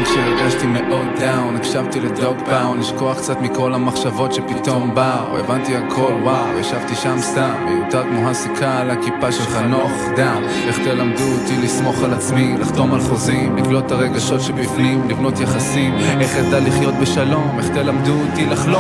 יום כשהרגשתי מאוד דאון, הקשבתי לדוג פאון, לשכוח קצת מכל המחשבות שפתאום באו, הבנתי הכל וואו, ישבתי שם סתם, מיותר כמו הסיכה על הכיפה של חנוך דם. איך תלמדו אותי לסמוך על עצמי, לחתום על חוזים, לגלות את הרגשות שבפנים, לבנות יחסים, איך אדע לחיות בשלום, איך תלמדו אותי לחלום